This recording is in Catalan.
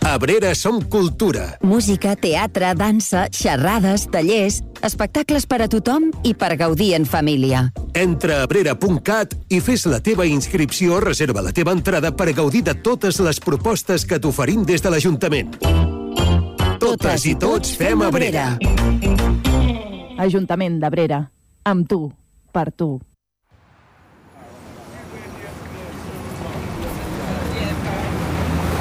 Abrera som cultura. Música, teatre, dansa, xerrades, tallers, espectacles per a tothom i per gaudir en família. Entra a abrera.cat i fes la teva inscripció, reserva la teva entrada per gaudir de totes les propostes que t'oferim des de l'Ajuntament. Totes i tots fem Abrera. Ajuntament d'Abrera. Amb tu, per tu.